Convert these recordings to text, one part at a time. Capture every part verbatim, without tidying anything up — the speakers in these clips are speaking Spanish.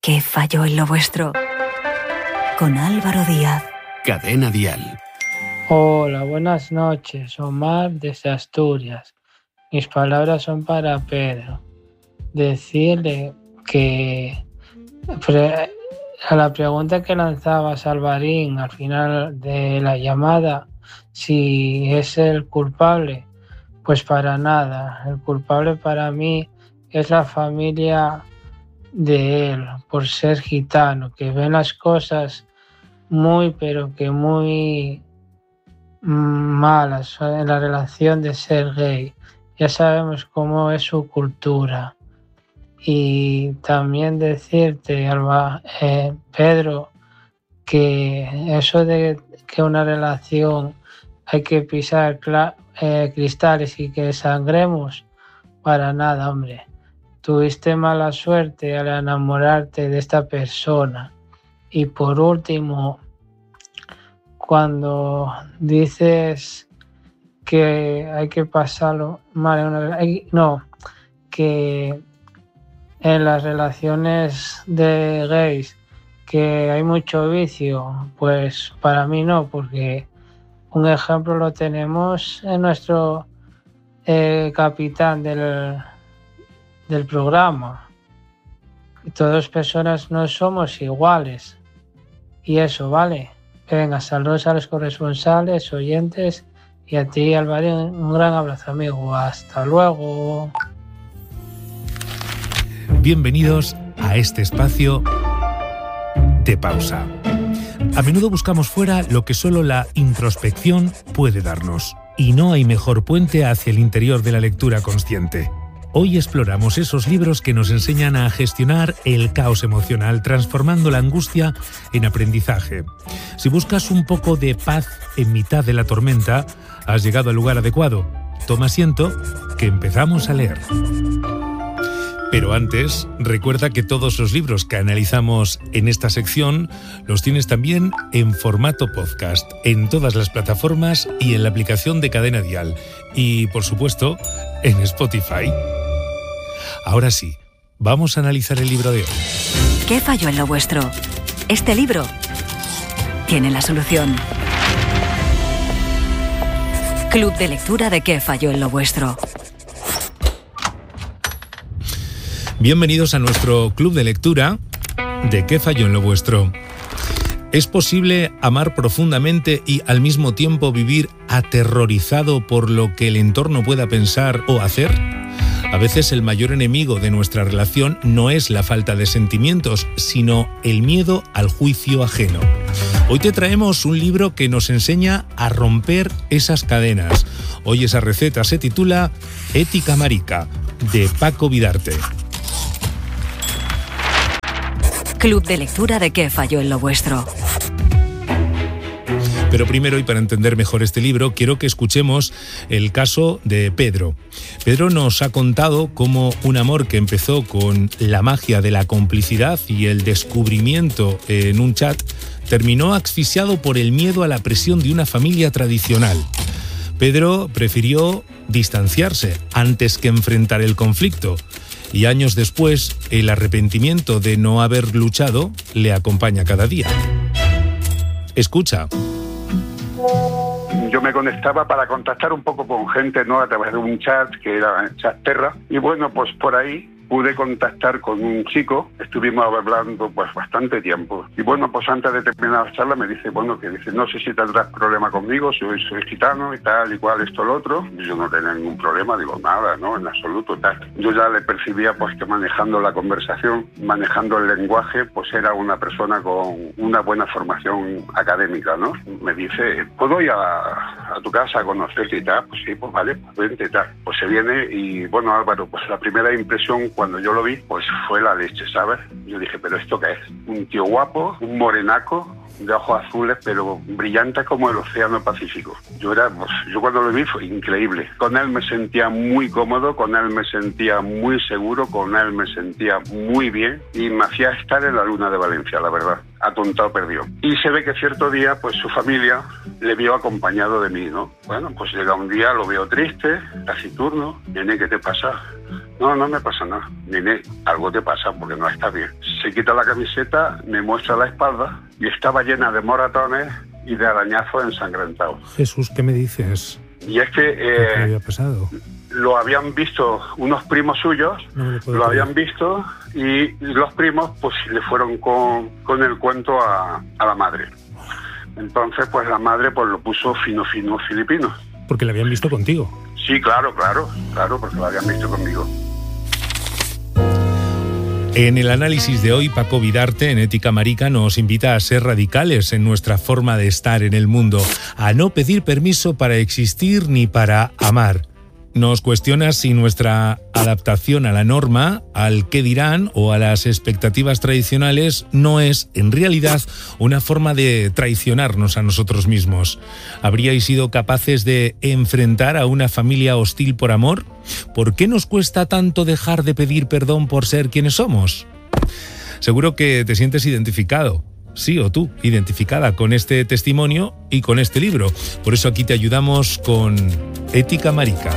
¿Qué falló en lo vuestro? Con Álvaro Díaz. Cadena Dial. Hola, buenas noches. Omar desde Asturias. Mis palabras son para Pedro. Decirle que a la pregunta que lanzaba Salvarín al final de la llamada, si es el culpable, pues para nada. El culpable para mí es la familia de él, por ser gitano, que ven las cosas muy, pero que muy malas en la relación de ser gay. Ya sabemos cómo es su cultura. Y también decirte, Alba, eh, Pedro, que eso de que una relación hay que pisar cla- eh, cristales y que sangremos, para nada, hombre. Tuviste mala suerte al enamorarte de esta persona. Y por último, cuando dices que hay que pasarlo mal en una, no, que en las relaciones de gays que hay mucho vicio, pues para mí no, porque un ejemplo lo tenemos en nuestro eh, capitán del, del programa. Todas personas no somos iguales. Y eso, ¿vale? Venga, saludos a los corresponsales, oyentes, y a ti, Álvaro, un gran abrazo, amigo. Hasta luego. Bienvenidos a este espacio de pausa. A menudo buscamos fuera lo que solo la introspección puede darnos, y no hay mejor puente hacia el interior de la lectura consciente. Hoy exploramos esos libros que nos enseñan a gestionar el caos emocional, transformando la angustia en aprendizaje. Si buscas un poco de paz en mitad de la tormenta, has llegado al lugar adecuado. Toma asiento, que empezamos a leer. Pero antes, recuerda que todos los libros que analizamos en esta sección los tienes también en formato podcast, en todas las plataformas y en la aplicación de Cadena Dial. Y, por supuesto, en Spotify. Ahora sí, vamos a analizar el libro de hoy. ¿Qué falló en lo vuestro? Este libro tiene la solución. Club de lectura de ¿Qué falló en lo vuestro? Bienvenidos a nuestro club de lectura de ¿Qué falló en lo vuestro? ¿Es posible amar profundamente y al mismo tiempo vivir aterrorizado por lo que el entorno pueda pensar o hacer? A veces el mayor enemigo de nuestra relación no es la falta de sentimientos, sino el miedo al juicio ajeno. Hoy te traemos un libro que nos enseña a romper esas cadenas. Hoy esa receta se titula Ética Marica, de Paco Vidarte. Club de lectura de ¿Qué falló en lo vuestro? Pero primero, y para entender mejor este libro, quiero que escuchemos el caso de Pedro. Pedro nos ha contado cómo un amor que empezó con la magia de la complicidad y el descubrimiento en un chat terminó asfixiado por el miedo a la presión de una familia tradicional. Pedro prefirió distanciarse antes que enfrentar el conflicto. Y años después, el arrepentimiento de no haber luchado le acompaña cada día. Escucha. Yo me conectaba para contactar un poco con gente, ¿no? A través de un chat que era Chatterra. Y bueno, pues por ahí pude contactar con un chico, estuvimos hablando pues bastante tiempo. Y bueno, pues antes de terminar la charla me dice, bueno, que dice, no sé si tendrás problema conmigo, soy, soy gitano y tal, igual esto, lo otro. Y yo no tenía ningún problema, digo, nada, ¿no? En absoluto, tal. Yo ya le percibía pues que manejando la conversación, manejando el lenguaje, pues era una persona con una buena formación académica, ¿no? Me dice, ¿puedo ir a, a tu casa a conocerte y tal? Pues sí, pues vale, pues vente y tal. Pues se viene y bueno, Álvaro, pues la primera impresión cuando yo lo vi, pues fue la leche, ¿sabes? Yo dije, ¿pero esto qué es? Un tío guapo, un morenaco, de ojos azules, pero brillante como el océano Pacífico. Yo era, pues, yo cuando lo vi fue increíble. Con él me sentía muy cómodo, con él me sentía muy seguro, con él me sentía muy bien y me hacía estar en la luna de Valencia, la verdad. Atontado perdió. Y se ve que cierto día, pues su familia le vio acompañado de mí, ¿no? Bueno, pues llega un día, lo veo triste, taciturno. Nene, ¿qué te pasa? No, no me pasa nada. Nene, algo te pasa porque no está bien. Se quita la camiseta, me muestra la espalda y estaba llena de moratones y de arañazos ensangrentados. Jesús, ¿qué me dices? Y es que... Eh, ¿Qué había pasado? Lo habían visto unos primos suyos, no lo, lo habían visto y los primos pues le fueron con, con el cuento a, a la madre. Entonces pues la madre pues lo puso fino, fino, filipino. Porque lo habían visto contigo. Sí, claro, claro, claro, porque lo habían visto conmigo. En el análisis de hoy, Paco Vidarte, en Ética Marica, nos invita a ser radicales en nuestra forma de estar en el mundo, a no pedir permiso para existir ni para amar. Nos cuestiona si nuestra adaptación a la norma, al qué dirán o a las expectativas tradicionales no es, en realidad, una forma de traicionarnos a nosotros mismos. ¿Habríais sido capaces de enfrentar a una familia hostil por amor? ¿Por qué nos cuesta tanto dejar de pedir perdón por ser quienes somos? Seguro que te sientes identificado. Sí, o tú, identificada con este testimonio y con este libro. Por eso aquí te ayudamos con Ética Marica.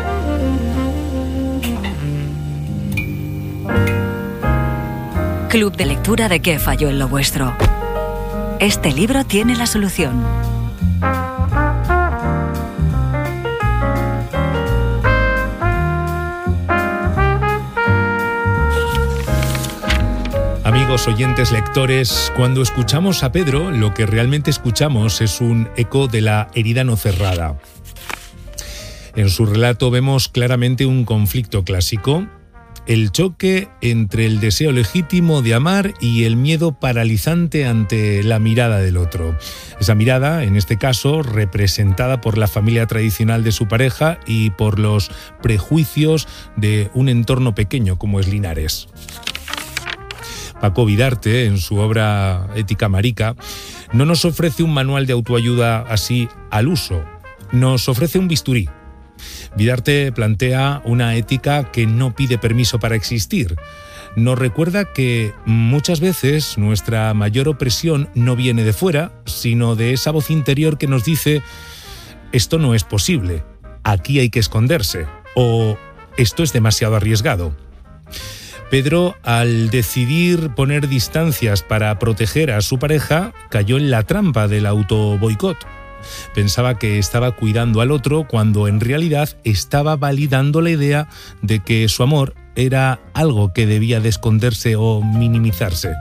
Club de lectura de ¿Qué falló en lo vuestro? Este libro tiene la solución. Amigos oyentes lectores, cuando escuchamos a Pedro, lo que realmente escuchamos es un eco de la herida no cerrada. En su relato vemos claramente un conflicto clásico, el choque entre el deseo legítimo de amar y el miedo paralizante ante la mirada del otro. Esa mirada, en este caso, representada por la familia tradicional de su pareja y por los prejuicios de un entorno pequeño como es Linares. Paco Vidarte, en su obra Ética Marica, no nos ofrece un manual de autoayuda así al uso, nos ofrece un bisturí. Vidarte plantea una ética que no pide permiso para existir. Nos recuerda que muchas veces nuestra mayor opresión no viene de fuera, sino de esa voz interior que nos dice «esto no es posible, aquí hay que esconderse» o «esto es demasiado arriesgado». Pedro, al decidir poner distancias para proteger a su pareja, cayó en la trampa del autoboicot. Pensaba que estaba cuidando al otro cuando en realidad estaba validando la idea de que su amor era algo que debía de esconderse o minimizarse.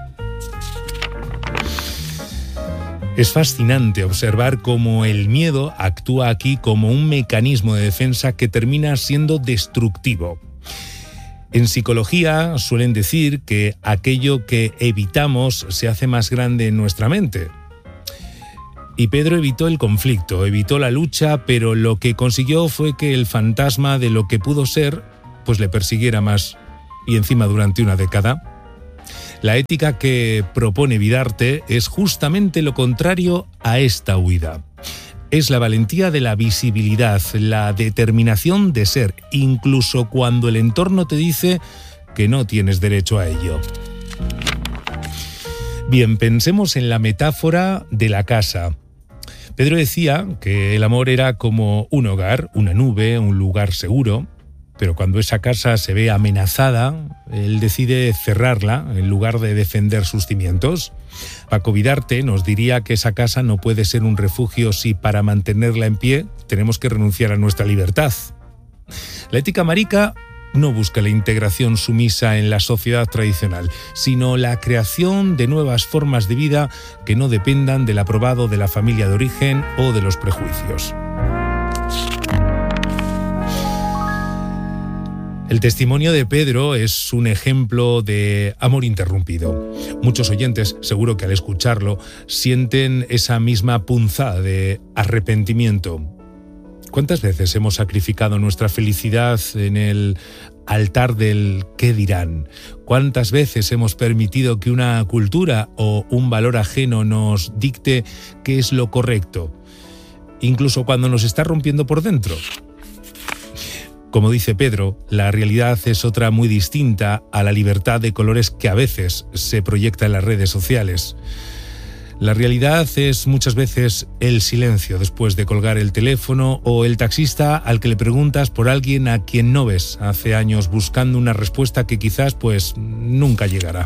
Es fascinante observar cómo el miedo actúa aquí como un mecanismo de defensa que termina siendo destructivo. En psicología suelen decir que aquello que evitamos se hace más grande en nuestra mente. Y Pedro evitó el conflicto, evitó la lucha, pero lo que consiguió fue que el fantasma de lo que pudo ser, pues le persiguiera más, y encima durante una década. La ética que propone Vidarte es justamente lo contrario a esta huida. Es la valentía de la visibilidad, la determinación de ser, incluso cuando el entorno te dice que no tienes derecho a ello. Bien, pensemos en la metáfora de la casa. Pedro decía que el amor era como un hogar, una nube, un lugar seguro, pero cuando esa casa se ve amenazada, él decide cerrarla en lugar de defender sus cimientos. Paco Vidarte nos diría que esa casa no puede ser un refugio si para mantenerla en pie tenemos que renunciar a nuestra libertad. La ética marica no busca la integración sumisa en la sociedad tradicional, sino la creación de nuevas formas de vida que no dependan del aprobado de la familia de origen o de los prejuicios. El testimonio de Pedro es un ejemplo de amor interrumpido. Muchos oyentes, seguro que al escucharlo, sienten esa misma punzada de arrepentimiento. ¿Cuántas veces hemos sacrificado nuestra felicidad en el altar del qué dirán? ¿Cuántas veces hemos permitido que una cultura o un valor ajeno nos dicte qué es lo correcto? Incluso cuando nos está rompiendo por dentro. Como dice Pedro, la realidad es otra muy distinta a la libertad de colores que a veces se proyecta en las redes sociales. La realidad es muchas veces el silencio después de colgar el teléfono o el taxista al que le preguntas por alguien a quien no ves hace años buscando una respuesta que quizás pues nunca llegará.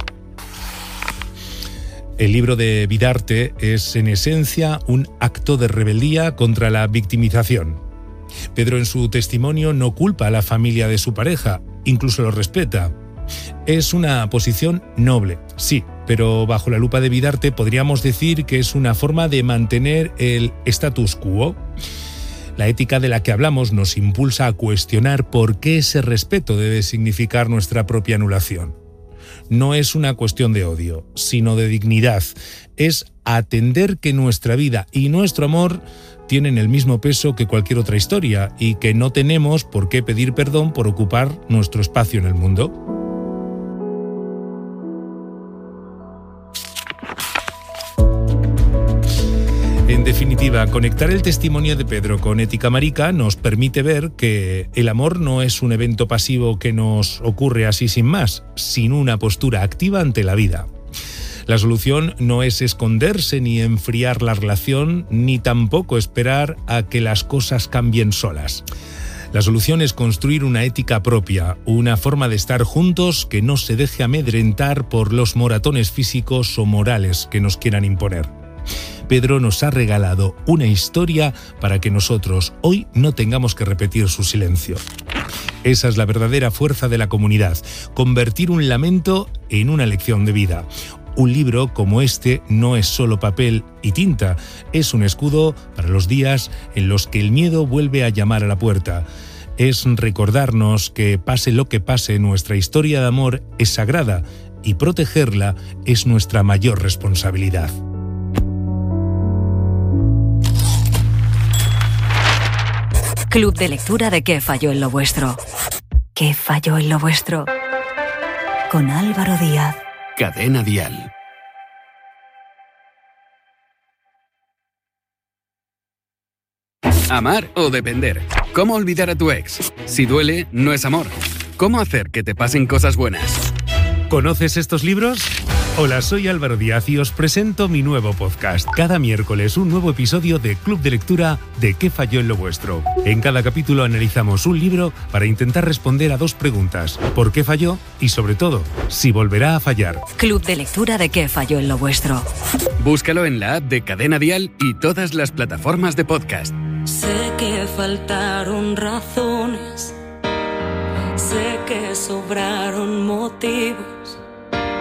El libro de Bidarte es en esencia un acto de rebeldía contra la victimización. Pedro en su testimonio no culpa a la familia de su pareja, incluso lo respeta. Es una posición noble, sí, pero bajo la lupa de Bidarte podríamos decir que es una forma de mantener el status quo. La ética de la que hablamos nos impulsa a cuestionar por qué ese respeto debe significar nuestra propia anulación. No es una cuestión de odio, sino de dignidad. Es atender que nuestra vida y nuestro amor tienen el mismo peso que cualquier otra historia y que no tenemos por qué pedir perdón por ocupar nuestro espacio en el mundo. En definitiva, conectar el testimonio de Pedro con Ética Marica nos permite ver que el amor no es un evento pasivo que nos ocurre así sin más, sino una postura activa ante la vida. La solución no es esconderse ni enfriar la relación, ni tampoco esperar a que las cosas cambien solas. La solución es construir una ética propia, una forma de estar juntos que no se deje amedrentar por los moratones físicos o morales que nos quieran imponer. Pedro nos ha regalado una historia para que nosotros hoy no tengamos que repetir su silencio. Esa es la verdadera fuerza de la comunidad, convertir un lamento en una lección de vida. Un libro como este no es solo papel y tinta, es un escudo para los días en los que el miedo vuelve a llamar a la puerta. Es recordarnos que pase lo que pase, nuestra historia de amor es sagrada y protegerla es nuestra mayor responsabilidad. Club de lectura de ¿Qué falló en lo vuestro? ¿Qué falló en lo vuestro? Con Álvaro Díaz. Cadena Dial. Amar o depender. ¿Cómo olvidar a tu ex? Si duele, no es amor. ¿Cómo hacer que te pasen cosas buenas? ¿Conoces estos libros? Hola, soy Álvaro Díaz y os presento mi nuevo podcast. Cada miércoles un nuevo episodio de Club de Lectura de ¿Qué falló en lo vuestro? En cada capítulo analizamos un libro para intentar responder a dos preguntas. ¿Por qué falló? Y sobre todo, si volverá a fallar. Club de Lectura de ¿Qué falló en lo vuestro? Búscalo en la app de Cadena Dial y todas las plataformas de podcast. Sé que faltaron razones, sé que sobraron motivos.